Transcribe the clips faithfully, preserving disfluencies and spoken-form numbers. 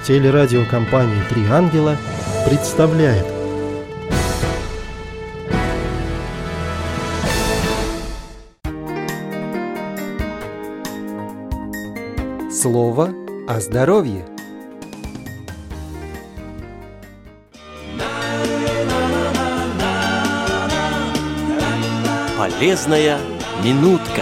Телерадиокомпания «Три ангела» представляет. Слово о здоровье. Полезная минутка.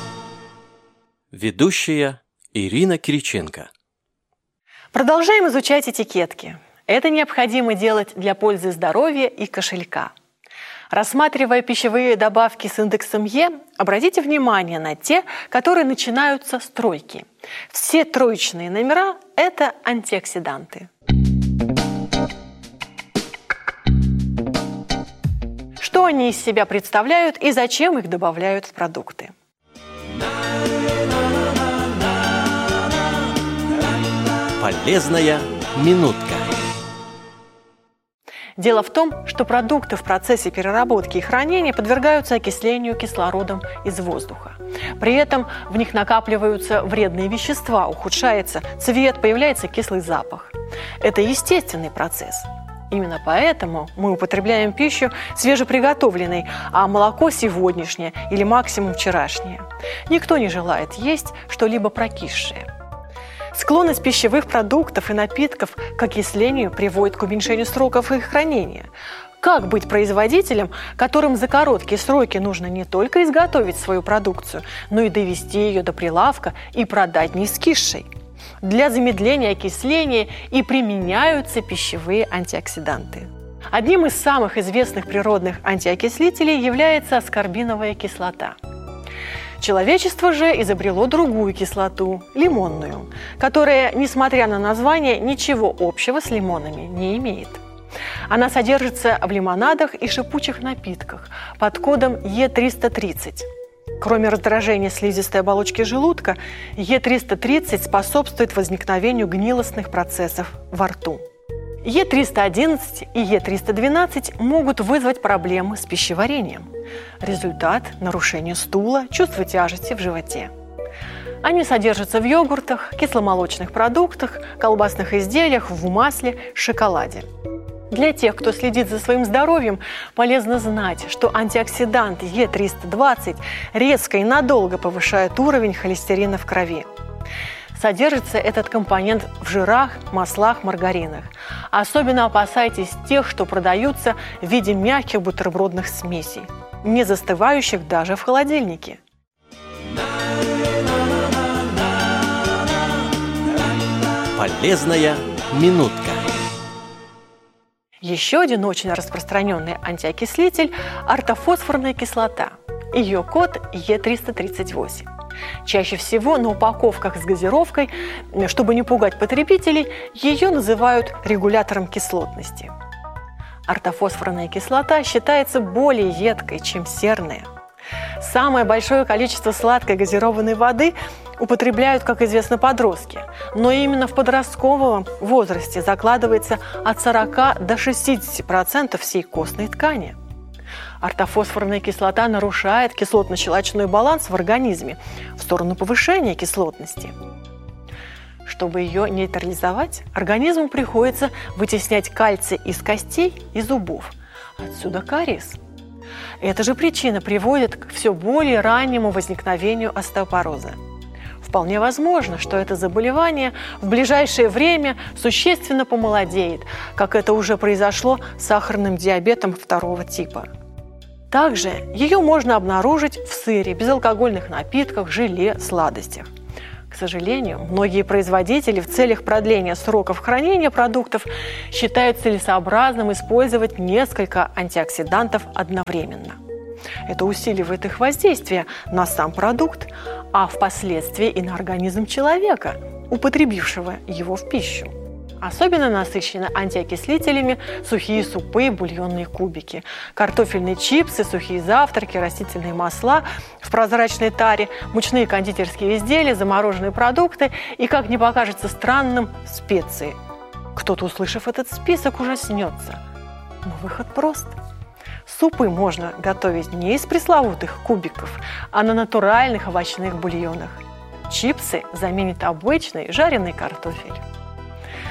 Ведущая Ирина Кириченко. Продолжаем изучать этикетки. Это необходимо делать для пользы здоровья и кошелька. Рассматривая пищевые добавки с индексом Е, обратите внимание на те, которые начинаются с тройки. Все троечные номера – это антиоксиданты. Что они из себя представляют и зачем их добавляют в продукты? Полезная минутка. Дело в том, что продукты в процессе переработки и хранения подвергаются окислению кислородом из воздуха. При этом в них накапливаются вредные вещества, ухудшается цвет, появляется кислый запах. Это естественный процесс. Именно поэтому мы употребляем пищу свежеприготовленной, а молоко сегодняшнее или максимум вчерашнее. Никто не желает есть что-либо прокисшее. Склонность пищевых продуктов и напитков к окислению приводит к уменьшению сроков их хранения. Как быть производителем, которым за короткие сроки нужно не только изготовить свою продукцию, но и довести ее до прилавка и продать не скисшей? Для замедления окисления и применяются пищевые антиоксиданты. Одним из самых известных природных антиокислителей является аскорбиновая кислота. Человечество же изобрело другую кислоту – лимонную, которая, несмотря на название, ничего общего с лимонами не имеет. Она содержится в лимонадах и шипучих напитках под кодом Е триста тридцать. Кроме раздражения слизистой оболочки желудка, Е триста тридцать способствует возникновению гнилостных процессов во рту. Е триста одиннадцать и Е триста двенадцать могут вызвать проблемы с пищеварением. Результат – нарушение стула, чувство тяжести в животе. Они содержатся в йогуртах, кисломолочных продуктах, колбасных изделиях, в масле, шоколаде. Для тех, кто следит за своим здоровьем, полезно знать, что антиоксидант Е триста двадцать резко и надолго повышает уровень холестерина в крови. Содержится этот компонент в жирах, маслах, маргаринах. Особенно опасайтесь тех, что продаются в виде мягких бутербродных смесей, не застывающих даже в холодильнике. Полезная минутка. Еще один очень распространенный антиокислитель – ортофосфорная кислота. Ее код Е триста тридцать восемь. Чаще всего на упаковках с газировкой, чтобы не пугать потребителей, ее называют регулятором кислотности. Ортофосфорная кислота считается более едкой, чем серная. Самое большое количество сладкой газированной воды употребляют, как известно, подростки. Но именно в подростковом возрасте закладывается от сорока до шестидесяти процентов всей костной ткани. Ортофосфорная кислота нарушает кислотно-щелочной баланс в организме в сторону повышения кислотности. Чтобы ее нейтрализовать, организму приходится вытеснять кальций из костей и зубов. Отсюда кариес. Эта же причина приводит к все более раннему возникновению остеопороза. Вполне возможно, что это заболевание в ближайшее время существенно помолодеет, как это уже произошло с сахарным диабетом второго типа. Также ее можно обнаружить в сыре, безалкогольных напитках, желе, сладостях. К сожалению, многие производители в целях продления сроков хранения продуктов считают целесообразным использовать несколько антиоксидантов одновременно. Это усиливает их воздействие на сам продукт, а впоследствии и на организм человека, употребившего его в пищу. Особенно насыщены антиокислителями сухие супы, бульонные кубики, картофельные чипсы, сухие завтраки, растительные масла в прозрачной таре, мучные кондитерские изделия, замороженные продукты и, как не покажется странным, специи. Кто-то, услышав этот список, ужаснется. Но выход прост. Супы можно готовить не из пресловутых кубиков, а на натуральных овощных бульонах. Чипсы заменят обычный жареный картофель.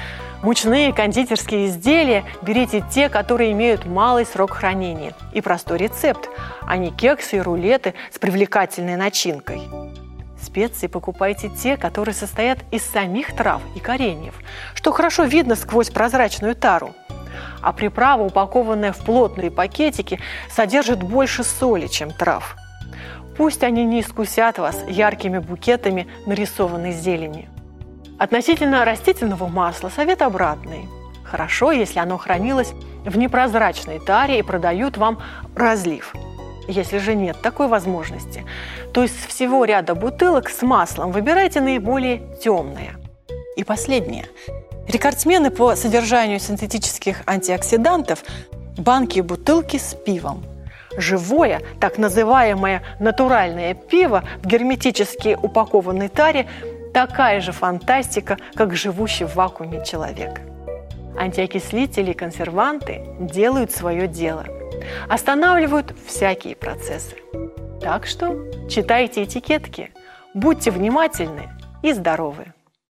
Мучные кондитерские изделия берите те, которые имеют малый срок хранения и простой рецепт, а не кексы и рулеты с привлекательной начинкой. Специи покупайте те, которые состоят из самих трав и кореньев, что хорошо видно сквозь прозрачную тару. А приправа, упакованная в плотные пакетики, содержит больше соли, чем трав. Пусть они не искусят вас яркими букетами нарисованной зелени. Относительно растительного масла совет обратный. Хорошо, если оно хранилось в непрозрачной таре и продают вам разлив. Если же нет такой возможности, то из всего ряда бутылок с маслом выбирайте наиболее темное. И последнее. Рекордсмены по содержанию синтетических антиоксидантов – банки и бутылки с пивом. Живое, так называемое натуральное пиво в герметически упакованной таре – такая же фантастика, как живущий в вакууме человек. Антиокислители и консерванты делают свое дело. Останавливают всякие процессы. Так что читайте этикетки, будьте внимательны и здоровы.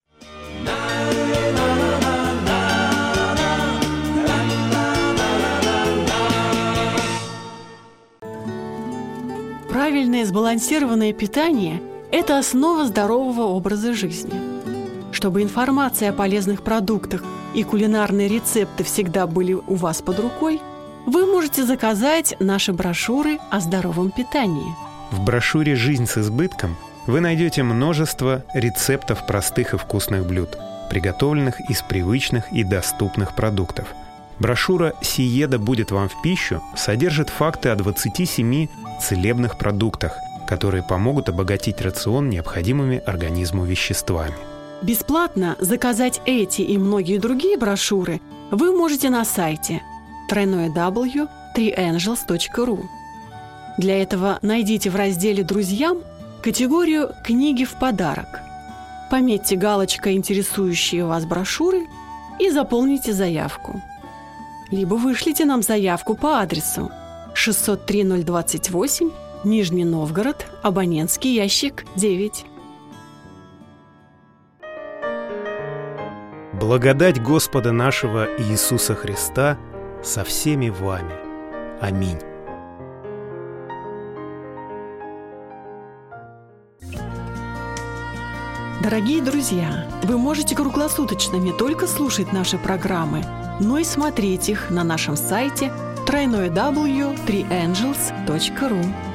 Правильное сбалансированное питание – это основа здорового образа жизни. Чтобы информация о полезных продуктах и кулинарные рецепты всегда были у вас под рукой, вы можете заказать наши брошюры о здоровом питании. В брошюре «Жизнь с избытком» вы найдете множество рецептов простых и вкусных блюд, приготовленных из привычных и доступных продуктов. Брошюра «Сиеда будет вам в пищу» содержит факты о двадцати семи целебных продуктах, которые помогут обогатить рацион необходимыми организму веществами. Бесплатно заказать эти и многие другие брошюры вы можете на сайте дабл ю дабл ю дабл ю точка три энджелс точка ру. Для этого найдите в разделе «Друзьям» категорию «Книги в подарок». Пометьте галочкой интересующие вас брошюры и заполните заявку. Либо вышлите нам заявку по адресу шестьсот три ноль двадцать восемь, Нижний Новгород, абонентский ящик девять. Благодать Господа нашего Иисуса Христа со всеми вами. Аминь. Дорогие друзья, вы можете круглосуточно не только слушать наши программы, но и смотреть их на нашем сайте дабл ю дабл ю дабл ю точка три энджелс точка ру.